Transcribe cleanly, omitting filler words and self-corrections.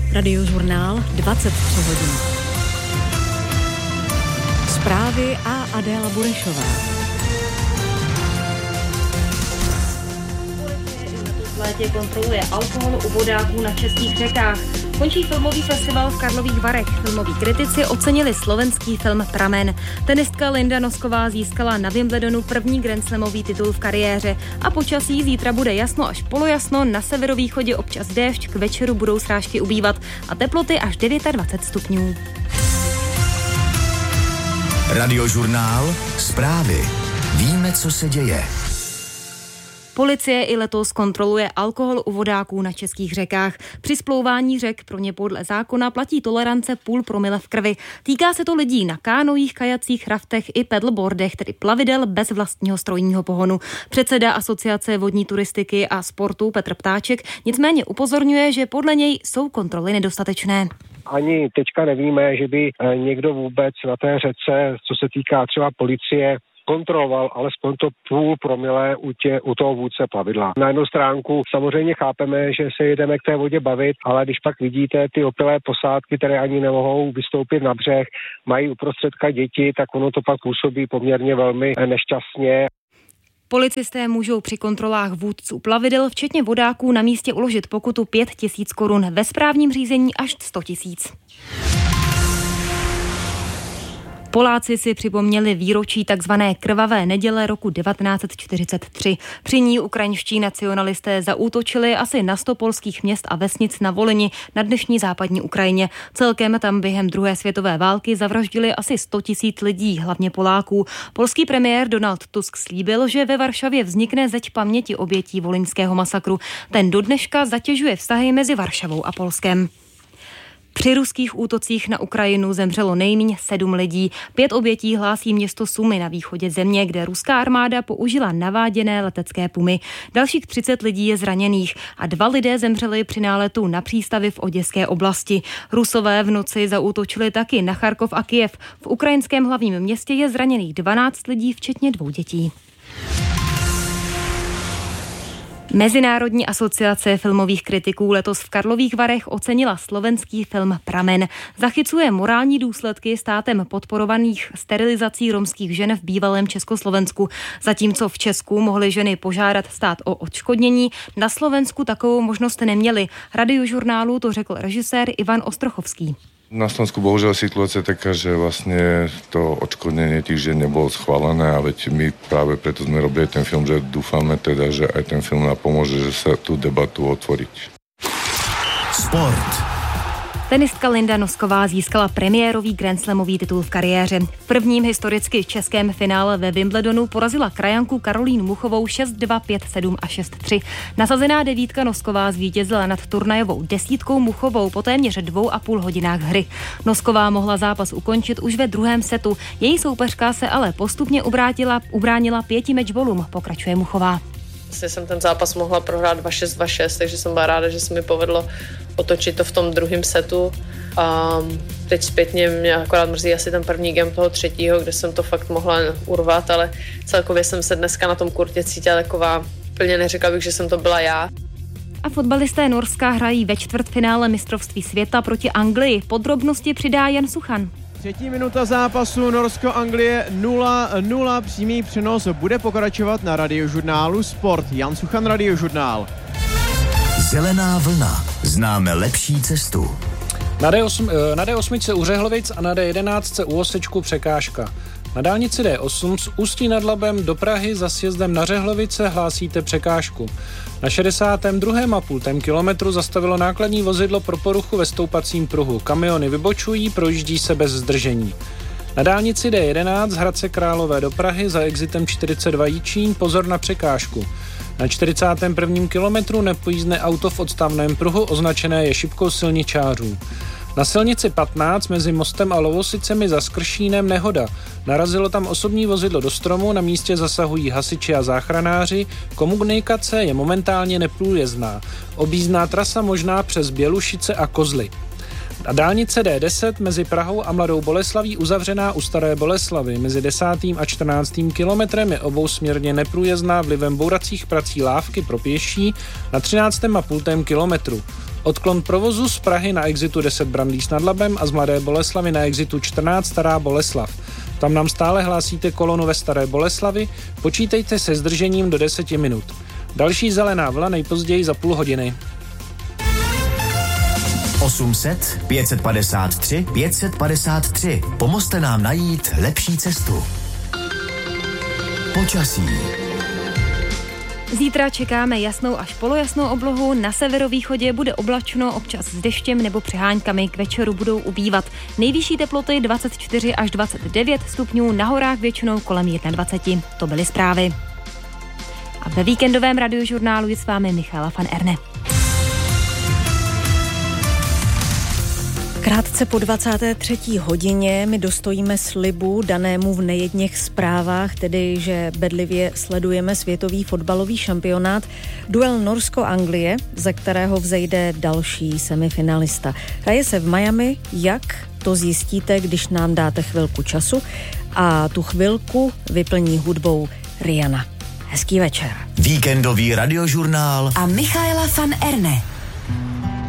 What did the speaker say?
Radiožurnál 23 hodin. Zprávy a Adéla Burešová. V létě kontroluje alkohol u vodáků na českých řekách. Končí filmový festival v Karlových Varech. Filmoví kritici ocenili slovenský film Pramen. Tenistka Linda Nosková získala na Wimbledonu první grandslamový titul v kariéře. A počasí zítra bude jasno až polojasno, na severovýchodě občas déšť, k večeru budou srážky ubývat a teploty až 29 stupňů. Radiožurnál, zprávy. Víme, co se děje. Policie i letos kontroluje alkohol u vodáků na českých řekách. Při splouvání řek pro ně podle zákona platí tolerance 0,5 promile v krvi. Týká se to lidí na kánojích, kajacích, raftech i pedalboardech, tedy plavidel bez vlastního strojního pohonu. Předseda Asociace vodní turistiky a sportu Petr Ptáček nicméně upozorňuje, že podle něj jsou kontroly nedostatečné. Ani teďka nevíme, že by někdo vůbec na té řece, co se týká třeba policie, kontroloval alespoň to 0,5 promile u toho vůdce plavidla. Na jednu stránku samozřejmě chápeme, že se jedeme k té vodě bavit, ale když pak vidíte ty opilé posádky, které ani nemohou vystoupit na břeh, mají uprostředka děti, tak ono to pak působí poměrně velmi nešťastně. Policisté můžou při kontrolách vůdců plavidel, včetně vodáků, na místě uložit pokutu 5 000 korun, ve správním řízení až 100 000. Poláci si připomněli výročí takzvané krvavé neděle roku 1943. Při ní ukrajinští nacionalisté zaútočili asi na 100 polských měst a vesnic na Volyni na dnešní západní Ukrajině. Celkem tam během druhé světové války zavraždili asi 100 000 lidí, hlavně Poláků. Polský premiér Donald Tusk slíbil, že ve Varšavě vznikne zeď paměti obětí volyňského masakru. Ten dodneška zatěžuje vztahy mezi Varšavou a Polskem. Při ruských útocích na Ukrajinu zemřelo nejméně 7 lidí. 5 obětí hlásí město Sumy na východě země, kde ruská armáda použila naváděné letecké pumy. Dalších 30 lidí je zraněných a 2 lidé zemřeli při náletu na přístavy v Oděské oblasti. Rusové v noci zaútočili taky na Charkov a Kyjev. V ukrajinském hlavním městě je zraněných 12 lidí, včetně 2 dětí. Mezinárodní asociace filmových kritiků letos v Karlových Varech ocenila slovenský film Pramen. Zachycuje morální důsledky státem podporovaných sterilizací romských žen v bývalém Československu. Zatímco v Česku mohly ženy požádat stát o odškodnění, na Slovensku takovou možnost neměli. Radiožurnálu to řekl režisér Ivan Ostrochovský. Na Slovensku bohužiaľ situácia je taká, že vlastne to odškodnenie tých žien nebolo schválené a veď my práve preto sme robili ten film, že dúfame teda, že aj ten film nám pomôže, že sa tú debatu otvoriť. Sport. Tenistka Linda Nosková získala premiérový grandslamový titul v kariéře. V prvním historicky českém finále ve Wimbledonu porazila krajanku Karolínu Muchovou 6-2, 5-7 a 6-3. Nasazená devítka Nosková zvítězila nad turnajovou desítkou Muchovou po téměř 2,5 hodinách hry. Nosková mohla zápas ukončit už ve druhém setu. Její soupeřka se ale postupně ubránila 5 matchballům, pokračuje Muchová. Jsem ten zápas mohla prohrát 2-6, 2-6, takže jsem byla ráda, že se mi povedlo otočit to v tom druhém setu. A teď zpětně mě akorát mrzí asi ten první game toho třetího, kde jsem to fakt mohla urvat, ale celkově jsem se dneska na tom kurtě cítila taková, plně neřekla bych, že jsem to byla já. A fotbalisté Norska hrají ve čtvrtfinále mistrovství světa proti Anglii. Podrobnosti přidá Jan Suchan. 3. minuta zápasu Norsko-Anglie 0-0. Přímý přenos bude pokračovat na Radiožurnálu Sport. Jan Suchan, Radiožurnál. Zelená vlna. Známe lepší cestu. Na D8 u Řehlovic a na D11 u Osečku překážka. Na dálnici D8 z Ústí nad Labem do Prahy za sjezdem na Řehlovice hlásíte překážku. Na 62,5 kilometru zastavilo nákladní vozidlo pro poruchu ve stoupacím pruhu. Kamiony vybočují, projíždí se bez zdržení. Na dálnici D11 z Hradce Králové do Prahy za exitem 42 Jičín pozor na překážku. Na 41. kilometru nepojízdné auto v odstavném pruhu označené je šipkou silničářů. Na silnici 15 mezi Mostem a Lovosicemi za Skršínem nehoda. Narazilo tam osobní vozidlo do stromu, na místě zasahují hasiči a záchranáři, komunikace je momentálně neprůjezdná. Objízdná trasa možná přes Bělušice a Kozly. A dálnice D10 mezi Prahou a Mladou Boleslaví uzavřená u Staré Boleslavy. Mezi 10. a 14. kilometrem je obousměrně neprůjezdná vlivem bouracích prací lávky pro pěší na 13,5 kilometru. Odklon provozu z Prahy na exitu 10 Brandýs nad Labem a z Mladé Boleslavi na exitu 14 Stará Boleslav. Tam nám stále hlásíte kolonu ve Staré Boleslavi, počítejte se zdržením do 10 minut. Další zelená vlna nejpozději za půl hodiny. 800 553 553. Pomozte nám najít lepší cestu. Počasí. Zítra čekáme jasnou až polojasnou oblohu, na severovýchodě bude oblačno, občas s deštěm nebo přeháňkami, k večeru budou ubývat. Nejvyšší teploty 24 až 29 stupňů, na horách většinou kolem 21. To byly zprávy. A ve víkendovém radiožurnálu je s vámi Michaela van Erne. Krátce po 23. hodině my dostojíme slibu danému v nejedněch zprávách, tedy že bedlivě sledujeme světový fotbalový šampionát, duel Norsko-Anglie, ze kterého vzejde další semifinalista. Hraje se v Miami, jak to zjistíte, když nám dáte chvilku času, a tu chvilku vyplní hudbou Rihanna. Hezký večer. Víkendový radiožurnál a Michaela van Erne.